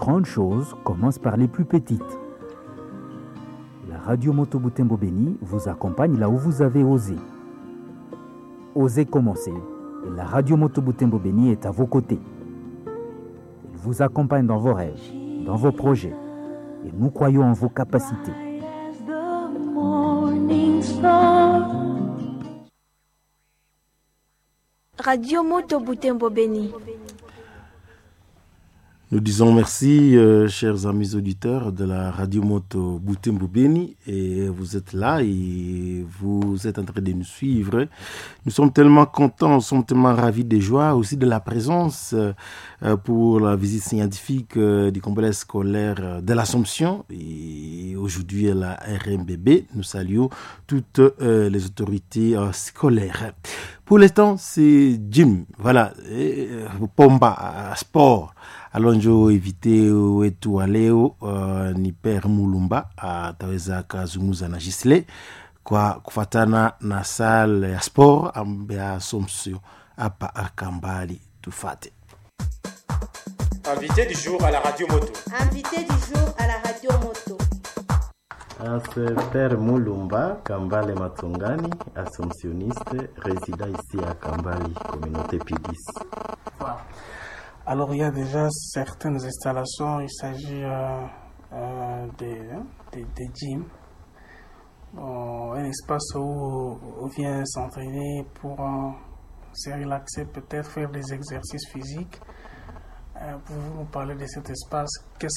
grandes choses commencent par les plus petites. La radio Moto Butembo Beni vous accompagne là où vous avez osé. Osez commencer. Et la radio Moto Butembo Beni est à vos côtés. Elle vous accompagne dans vos rêves, dans vos projets. Et nous croyons en vos capacités. Radio Moto Butembo Beni. Nous disons merci, chers amis auditeurs de la Radio Moto Butembo Beni, et vous êtes là et vous êtes en train de nous suivre. Nous sommes tellement contents, nous sommes tellement ravis de joie, aussi de la présence pour la visite scientifique du complexe scolaire de l'Assomption. Et aujourd'hui à la RMBB, nous saluons toutes les autorités scolaires. Pour l'instant, c'est Jim, voilà, Pomba, sport. Alonjo evite wetu wa leo ni Per Mulumba ataweza kazungumza na Gisle kwa kufatana na salle ya sport ya Assomption hapa Arkambali. Tufate. Invité du jour à la radio moto. Invité du jour à la radio moto. C'est Per Mulumba, Kambale Matungani, assomptionniste, résident ici à Kambali, communauté P10. Voilà. Alors, il y a déjà certaines installations, il s'agit des gyms, un espace où on vient s'entraîner pour se relaxer, peut-être faire des exercices physiques. Pouvez-vous nous parler de cet espace? Qu'est-ce